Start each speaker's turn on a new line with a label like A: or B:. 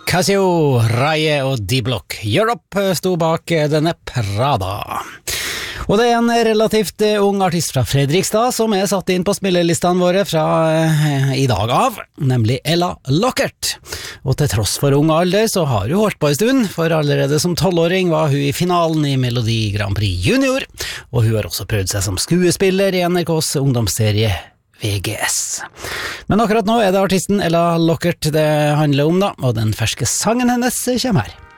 A: Casio, Raye og D-Block. Europe sto bak denne Prada. Og det er en relativt ung artist fra Fredrikstad som er satt inn på spillelistene våre fra i dag av, nemlig Ella Lockert. Og til tross for ung alder så har hun holdt på en stund, for allerede som 12-åring var hun i finalen i Melodi Grand Prix Junior, og hun har også prøvd seg som skuespiller i NRKs ungdomsserie VGS. Men akkurat nå er det artisten Ella Lockert det handler om da, og den ferske sangen hennes kommer her.